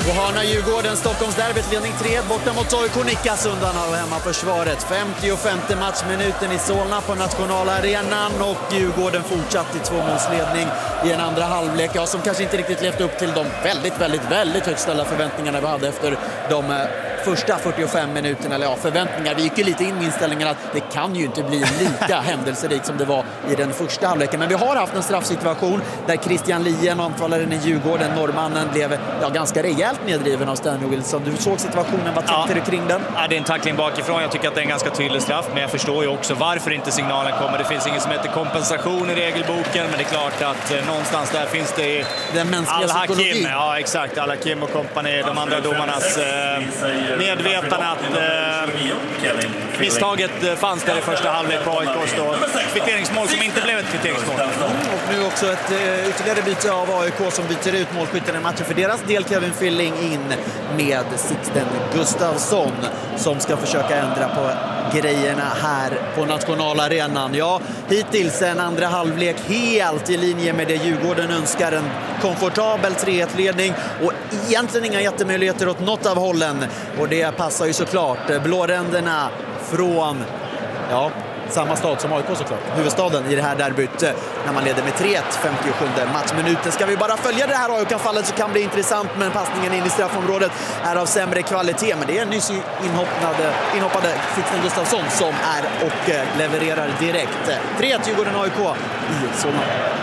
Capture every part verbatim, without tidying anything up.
Och hörna Djurgården, Stockholms derbyt, ledning tre ett borta mot A I K, nickas undan av hemmaförsvaret. femtiofemte matchminuten i Solna på Nationalarenan och Djurgården fortsatt i tvåmålsledning i en andra halvlek. Ja, som kanske inte riktigt levt upp till de väldigt, väldigt, väldigt högt ställda förväntningarna vi hade efter de första fyrtiofem minuterna. Eller ja, förväntningar. Vi gick ju lite in med inställningen att det kan ju inte bli lika händelserikt som det var i den första halvleken. Men vi har haft en straffsituation där Christian Lien, anfallaren i Djurgården, norrmannen, blev ja, ganska rejält nedriven av Stanley Wilson. Du såg situationen, vad tänkte ja. du kring den? Ja, det är en tackling bakifrån. Jag tycker att det är en ganska tydlig straff, men jag förstår ju också varför inte signalen kommer. Det finns inget som heter kompensation i regelboken, men det är klart att eh, någonstans där finns det den mänskliga psykologin. Ja, exakt. Al-Hakim och kompani, de andra domarnas eh, medvetande att eh, misstaget fanns där i första halvlek på A I K:s då kvitteringsmål som inte blev ett kvitteringsmål. Mm, och nu också ett uh, ytterligare byte av A I K som byter ut målskytten i matchen för deras del. Kevin Filling in med Sixten Gustafsson som ska försöka ändra på grejerna här på Nationalarenan. Ja, hittills en andra halvlek helt i linje med det Djurgården önskar. En komfortabel tre ett-ledning och egentligen inga jättemöjligheter åt något av hållen. Och det passar ju såklart blåränderna från ja, samma stad som A I K såklart, huvudstaden i det här derbyt när man leder med tre ett, femtiosjunde matchminuten. Ska vi bara följa det här A I K-anfallet så kan det bli intressant, men passningen in i straffområdet är av sämre kvalitet. Men det är en nyss inhoppade, inhoppade Sixten Gustafsson som är och levererar direkt. tre ett Djurgården A I K i Solna.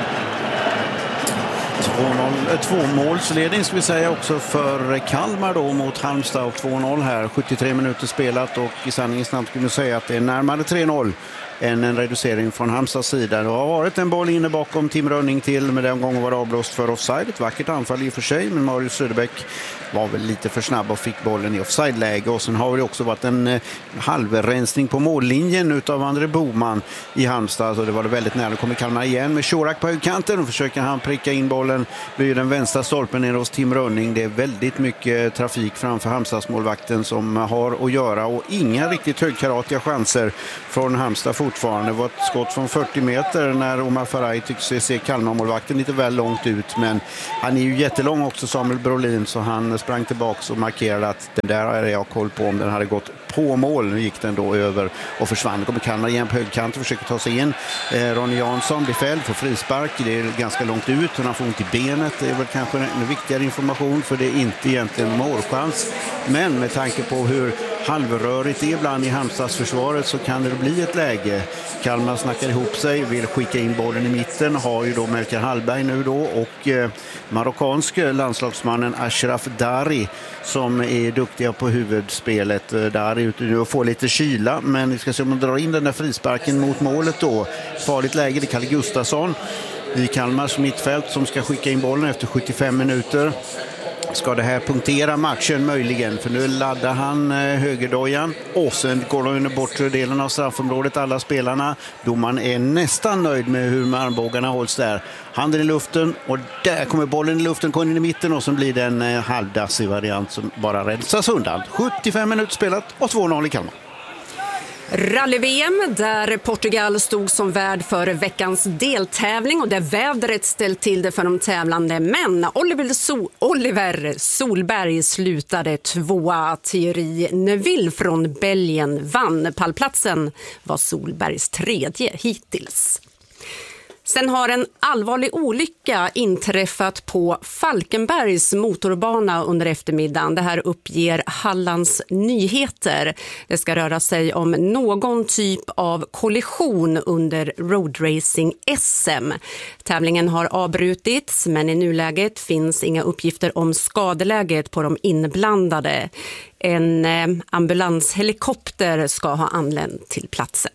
två målsledning ska vi säga också för Kalmar då mot Halmstad och två noll här. sjuttiotre minuter spelat och i sanningens namn skulle jag säga att det är närmare tre noll än en reducering från Halmstads sida. Det har varit en boll inne bakom Tim Rönning till, men den gången var det avblåst för offside. Ett vackert anfall i och för sig, men Marius Söderbäck var väl lite för snabb och fick bollen i offside-läge. Och sen har det också varit en eh, halvrensning på mållinjen utav André Boman i Halmstad. Så det var det väldigt nära. Nu kommer Kalmar igen med Shorak på högkanten och försöker han pricka in bollen. Blir den vänstra stolpen ner hos Tim Rönning. Det är väldigt mycket trafik framför Halmstads målvakten som har att göra och inga riktigt högkaratiga chanser från Halmstad fortfarande. Det var ett skott från fyrtio meter när Omar Faraj tycks se Kalmar-målvakten lite väl långt ut, men han är ju jättelång också, Samuel Brolin, så han sprang tillbaka och markerade att den där är jag koll på om den hade gått på mål. Nu gick den då över och försvann. Det kommer Kalmar igen på högkant och försöker ta sig in. Eh, Ronny Jansson blir fälld för frispark. Det är ganska långt ut. Han får ont i benet. Det är väl kanske en viktigare information, för det är inte egentligen målchans. Men med tanke på hur halvrörigt det är ibland i Halmstads försvaret så kan det bli ett läge. Kalmar snackar ihop sig, vill skicka in bollen i mitten. Har ju då Melker Hallberg nu då och eh, marockanske landslagsmannen Ashraf Dari som är duktiga på huvudspelet. Dari ute nu och får lite kyla, men vi ska se om man drar in den där frisparken mot målet då. Farligt läge, det är Kalle Gustafsson i Kalmars mittfält som ska skicka in bollen efter sjuttiofem minuter. Ska det här punktera matchen möjligen? För nu laddar han eh, högerdojan och sen går de under bortre delen av straffområdet, alla spelarna. Domaren är nästan nöjd med hur armbågarna hålls där. Handen i luften och där kommer bollen i luften, kommer in i mitten och så blir det en eh, halvdassig variant som bara rensas undan. sjuttiofem minuter spelat och två noll i Kalmar. Rally-V M där Portugal stod som värd för veckans deltävling och där vädret ställt till det för de tävlande. Men Oliver, so- Oliver Solberg slutade tvåa. Thierry Neuville från Belgien vann. Pallplatsen var Solbergs tredje hittills. Sen har en allvarlig olycka inträffat på Falkenbergs motorbana under eftermiddagen. Det här uppger Hallands Nyheter. Det ska röra sig om någon typ av kollision under roadracing S M. Tävlingen har avbrutits, men i nuläget finns inga uppgifter om skadeläget på de inblandade. En eh, ambulanshelikopter ska ha anlänt till platsen.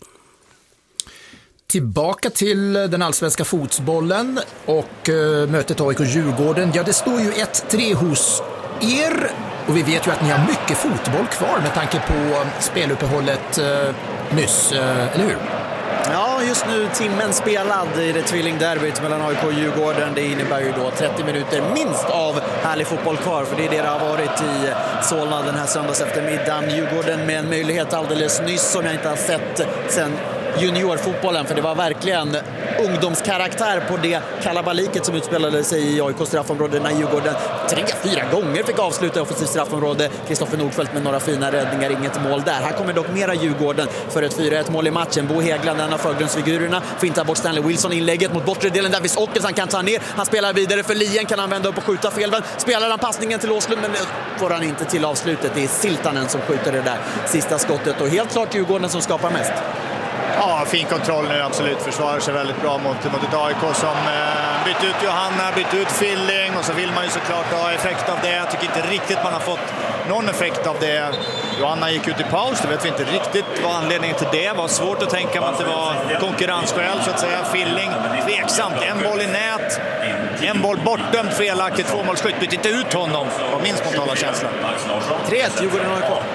Tillbaka till den allsvenska fotbollen och uh, mötet A I K-Djurgården. Ja, det står ju ett tre hos er och vi vet ju att ni har mycket fotboll kvar med tanke på speluppehållet uh, nyss, uh, eller hur? Ja, just nu timmen spelad i det tvillingderbyt mellan A I K och Djurgården. Det innebär ju då trettio minuter minst av härlig fotboll kvar, för det är det det har varit i Solna den här söndags eftermiddagen. Djurgården med en möjlighet alldeles nyss som jag inte har sett sen juniorfotbollen, för det var verkligen ungdomskaraktär på det kalabaliket som utspelade sig i A I K straffområde när Djurgården tre, fyra gånger fick avsluta offensivt straffområde. Kristoffer Nordfeldt med några fina räddningar, inget mål där. Här kommer dock mera Djurgården för ett fyra ett mål i matchen. Bo Hägland, en av förgrundsfigurerna, fintar bort Stanley Wilson inlägget mot bortre delen. Davis Åkesson kan ta ner. Han spelar vidare för Lien, kan han vända upp och skjuta felvänd. Spelar han passningen till Åslund, men får han inte till avslutet. Det är Siltanen som skjuter det där sista skottet, och helt klart Djurgården som skapar mest. Ja, fin kontroll nu, absolut. Försvarar sig väldigt bra mot, mot ett A I K som eh, bytt ut Johanna, bytt ut Filling, och så vill man ju såklart ha effekt av det. Jag tycker inte riktigt man har fått någon effekt av det. Johanna gick ut i paus, det vet vi inte riktigt vad anledningen till det var. Svårt att tänka mig att det var konkurrensskäl så att säga. Filling, tveksamt. En boll i nät, en boll bortdömd felaktigt, tvåmålsskytt. Bytt inte ut honom, var min spontana känsla. tre ett, Djurgården A I K.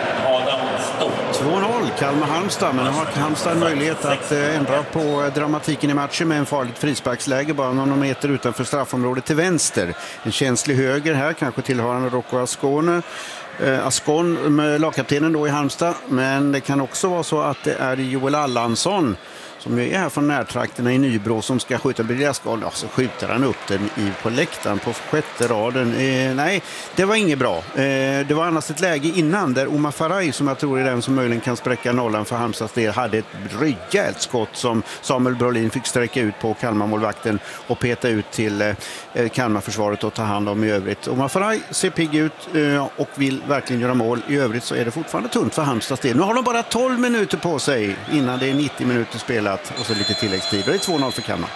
två noll Kalmar-Halmstad, men nu har Halmstad en möjlighet att ändra på dramatiken i matchen med en farligt frisparksläge bara några meter utanför straffområdet till vänster. En känslig höger här, kanske tillhörande Rocco Ascone. Eh, Ascon med lagkaptenen då i Halmstad, men det kan också vara så att det är Joel Allansson som är här från närtrakterna i Nybro som ska skjuta biljartskål. Ja, så skjuter han upp den i, på läktaren på sjätte raden. Eh, nej, det var inget bra. Eh, det var annars ett läge innan där Omar Faraj, som jag tror är den som möjligen kan spräcka nollan för Halmstads del, hade ett rejält skott som Samuel Brolin fick sträcka ut på Kalmarmålvakten och peta ut till eh, Kalmarförsvaret och ta hand om i övrigt. Omar Faraj ser pigg ut eh, och vill verkligen göra mål. I övrigt så är det fortfarande tunt för Halmstads del. Nu har de bara tolv minuter på sig innan det är nittio minuter spelat och så lite tilläggstid. Och det är två noll för Kalmar.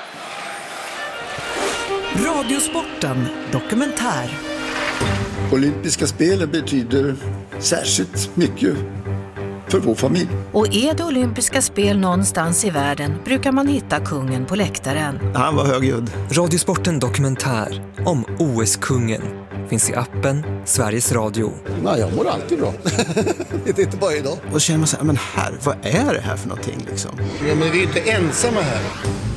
Radiosporten dokumentär. Olympiska spelen betyder särskilt mycket för vår familj. Och är det olympiska spel någonstans i världen brukar man hitta kungen på läktaren. Han var högljudd. Radiosporten dokumentär om O S-kungen finns i appen Sveriges Radio. Nej, jag mår alltid bra. Det är inte bara idag. Och känner man så här, men här, vad är det här för någonting liksom? Ja, men vi är inte ensamma här.